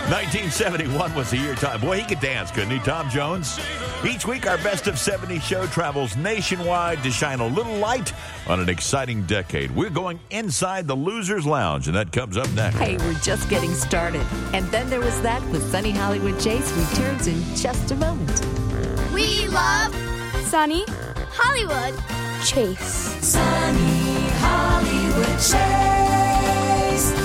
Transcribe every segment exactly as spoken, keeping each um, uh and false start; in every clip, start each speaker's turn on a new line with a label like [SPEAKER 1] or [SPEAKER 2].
[SPEAKER 1] nineteen seventy-one was the year time. Boy, he could dance, couldn't he, Tom Jones? Each week, our Best of seventies show travels nationwide to shine a little light on an exciting decade. We're going inside the Losers Lounge, and that comes up next.
[SPEAKER 2] Hey, we're just getting started. And then there was that with Sunny Hollywood Chase returns in just a moment.
[SPEAKER 3] We love
[SPEAKER 4] Sunny
[SPEAKER 3] Hollywood
[SPEAKER 4] Chase.
[SPEAKER 5] Sunny Hollywood Chase.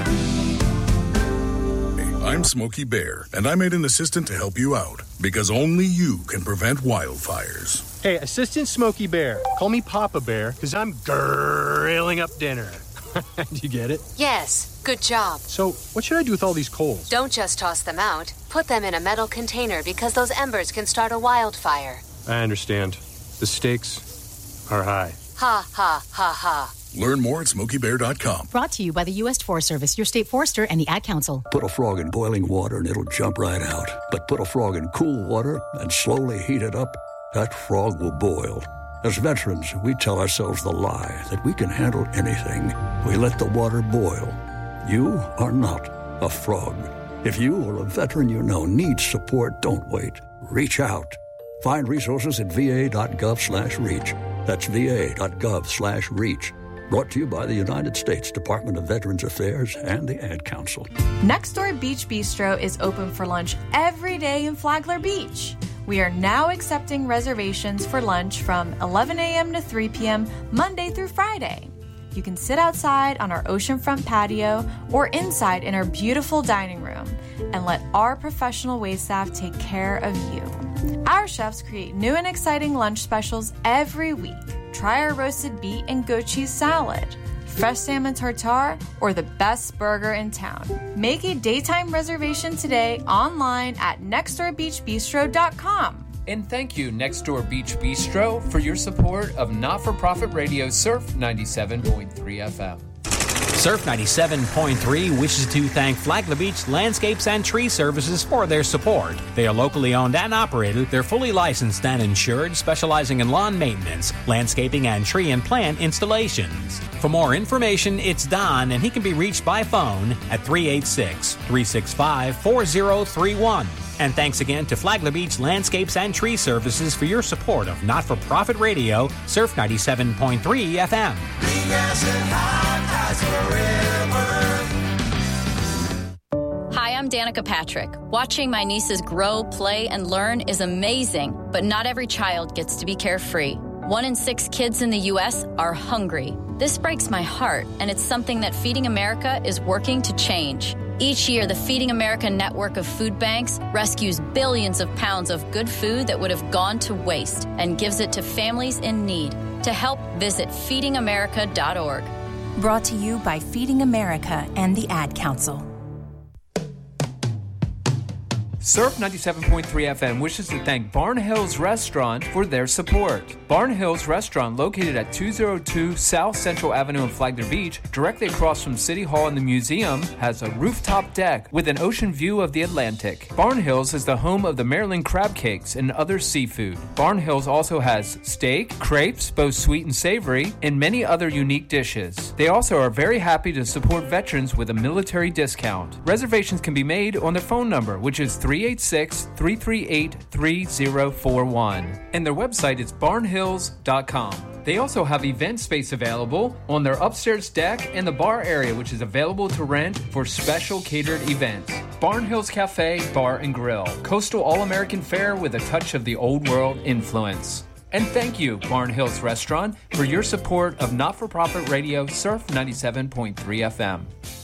[SPEAKER 6] I'm Smokey Bear, and I made an assistant to help you out, because only you can prevent wildfires.
[SPEAKER 7] Hey, Assistant Smokey Bear, call me Papa Bear, because I'm grilling up dinner. Do you get it?
[SPEAKER 8] Yes, good job.
[SPEAKER 7] So, what should I do with all these coals?
[SPEAKER 8] Don't just toss them out. Put them in a metal container, because those embers can start a wildfire.
[SPEAKER 7] I understand. The stakes are high.
[SPEAKER 8] Ha, ha, ha, ha.
[SPEAKER 6] Learn more at smokey bear dot com.
[SPEAKER 9] Brought to you by the U S Forest Service, your state forester, and the Ad Council.
[SPEAKER 10] Put a frog in boiling water and it'll jump right out. But put a frog in cool water and slowly heat it up, that frog will boil. As veterans, we tell ourselves the lie that we can handle anything. We let the water boil. You are not a frog. If you or a veteran you know needs support, don't wait. Reach out. Find resources at va.gov slash reach. That's va.gov slash reach. Brought to you by the United States Department of Veterans Affairs and the Ad Council.
[SPEAKER 11] Next Door Beach Bistro is open for lunch every day in Flagler Beach. We are now accepting reservations for lunch from eleven a.m. to three p.m. Monday through Friday. You can sit outside on our oceanfront patio or inside in our beautiful dining room and let our professional waitstaff take care of you. Our chefs create new and exciting lunch specials every week. Try our roasted beet and goat cheese salad, fresh salmon tartare, or the best burger in town. Make a daytime reservation today online at next door beach bistro dot com.
[SPEAKER 12] And thank you, Next Door Beach Bistro, for your support of not-for-profit radio Surf ninety-seven point three F M.
[SPEAKER 13] Surf ninety-seven point three wishes to thank Flagler Beach Landscapes and Tree Services for their support. They are locally owned and operated. They're fully licensed and insured, specializing in lawn maintenance, landscaping, and tree and plant installations. For more information, it's Don, and he can be reached by phone at three eight six, three six five, four zero three one. And thanks again to Flagler Beach Landscapes and Tree Services for your support of not-for-profit radio, Surf ninety-seven point three F M.
[SPEAKER 14] Hi, I'm Danica Patrick. Watching my nieces grow, play, and learn is amazing, but not every child gets to be carefree. One in six kids in the U S are hungry. This breaks my heart, and it's something that Feeding America is working to change. Each year, the Feeding America network of food banks rescues billions of pounds of good food that would have gone to waste and gives it to families in need. To help, visit feeding america dot org.
[SPEAKER 9] Brought to you by Feeding America and the Ad Council.
[SPEAKER 12] Surf ninety-seven point three F M wishes to thank Barn Hills Restaurant for their support. Barn Hills Restaurant, located at two oh two South Central Avenue in Flagler Beach, directly across from City Hall and the museum, has a rooftop deck with an ocean view of the Atlantic. Barn Hills is the home of the Maryland crab cakes and other seafood. Barn Hills also has steak, crepes, both sweet and savory, and many other unique dishes. They also are very happy to support veterans with a military discount. Reservations can be made on their phone number, which is three eight six, three three eight, three zero four one. And their website is barn hills dot com. They also have event space available on their upstairs deck and the bar area, which is available to rent for special catered events. Barn Hills Cafe, Bar and Grill. Coastal All-American fare with a touch of the old world influence. And thank you, Barn Hills Restaurant, for your support of not-for-profit radio Surf ninety-seven point three F M.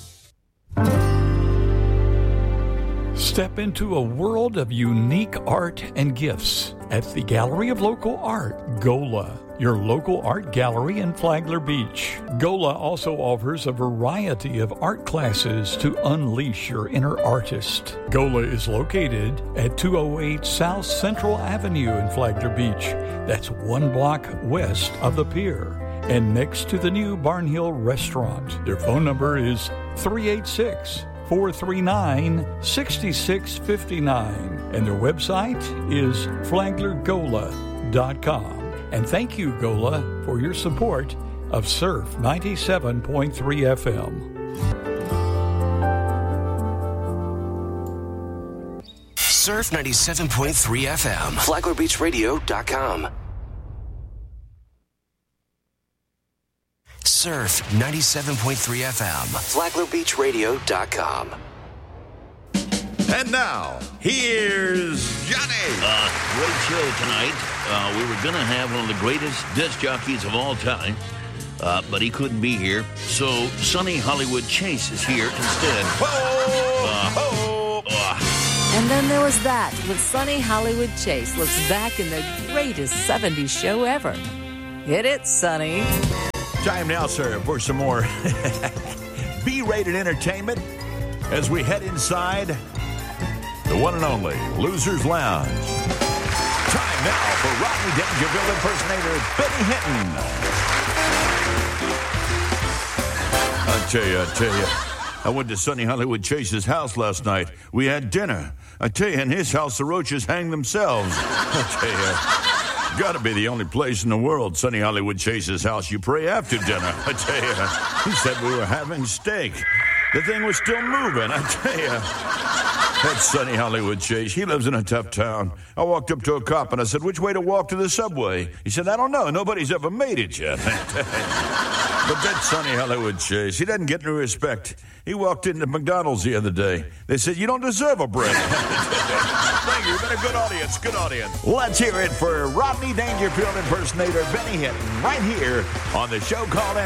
[SPEAKER 15] Step into a world of unique art and gifts at the Gallery of Local Art, GOLA, your local art gallery in Flagler Beach. GOLA also offers a variety of art classes to unleash your inner artist. GOLA is located at two oh eight South Central Avenue in Flagler Beach. That's one block west of the pier and next to the new Barnhill Restaurant. Their phone number is three eight six, four three nine, six six five nine, and their website is flagler gola dot com. And thank you, GOLA, for your support of Surf ninety-seven point three F M.
[SPEAKER 4] Surf ninety-seven point three F M. Flagler Beach Radio dot com. Surf ninety-seven point three F M. Flagler Beach Radio dot com.
[SPEAKER 1] And now, here's Johnny.
[SPEAKER 16] Uh, great show tonight. Uh, we were going to have one of the greatest disc jockeys of all time, uh, but he couldn't be here. So, Sonny Hollywood Chase is here instead. Uh,
[SPEAKER 1] oh,
[SPEAKER 16] uh,
[SPEAKER 2] And then there was that with Sonny Hollywood Chase looks back in the greatest seventies show ever. Hit it, Sonny.
[SPEAKER 1] Time now, sir, for some more B-rated entertainment as we head inside the one and only Losers Lounge. Time now for Rodney Dangerfield impersonator Benny Hinton. I tell you, I tell you, I went to Sonny Hollywood Chase's house last night. We had dinner. I tell you, in his house, the roaches hang themselves. I tell you, gotta be the only place in the world, Sonny Hollywood Chase's house, you pray after dinner. I tell you, he said we were having steak. The thing was still moving, I tell you. That's Sonny Hollywood Chase. He lives in a tough town. I walked up to a cop and I said, which way to walk to the subway? He said, I don't know. Nobody's ever made it yet. But that's Sonny Hollywood Chase. He doesn't get any respect. He walked into McDonald's the other day. They said, you don't deserve a break. Thank you. You've been a good audience. Good audience. Let's hear it for Rodney Dangerfield impersonator Benny Hinton right here on the show called